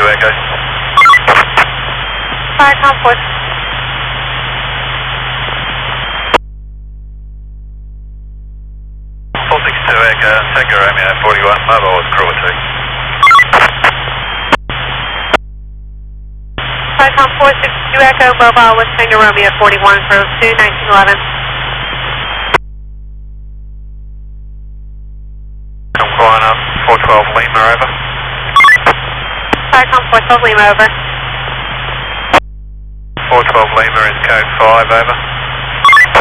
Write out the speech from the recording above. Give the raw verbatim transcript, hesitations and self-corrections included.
two Echo. Firecom four. four six two Echo, Tango Romeo forty-one, mobile with crew two. Firecom four six two Echo, mobile with Tango Romeo forty-one, crew two, nineteen eleven. Come flying up, four twelve Lima over. Firecom four twelve Lima over. four twelve Lima is code five over.